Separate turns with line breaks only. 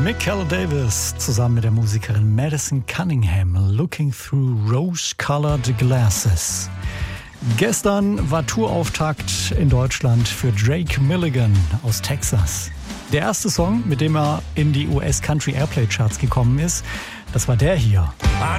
Mick Davis zusammen mit der Musikerin Madison Cunningham, Looking Through Rose-Colored Glasses. Gestern war Tourauftakt in Deutschland für Drake Milligan aus Texas. Der erste Song, mit dem er in die US Country Airplay Charts gekommen ist, das war der hier.